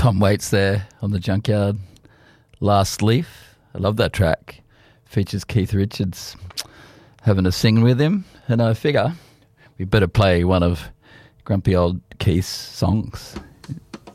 Tom Waits there on the Junkyard. Last Leaf. I love that track. Features Keith Richards having a sing with him. And I figure we better play one of grumpy old Keith's songs.